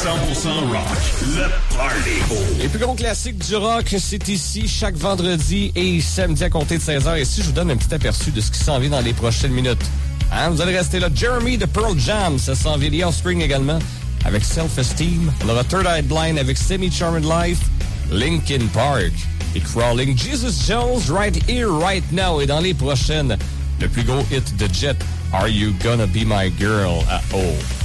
rock. Le Party. Les plus gros classiques du rock, c'est ici chaque vendredi et samedi à compter de 16h. Et si je vous donne un petit aperçu de ce qui s'en vient dans les prochaines minutes. Hein, vous allez rester là. Jeremy de Pearl Jam, ça s'en vient. The Offspring également, avec Self-Esteem. On aura Third Eye Blind avec Semi-Charmed Life. Linkin Park et Crawling. Jesus Jones, Right Here, Right Now. Et dans les prochaines, le plus gros hit de Jet, Are You Gonna Be My Girl? Oh.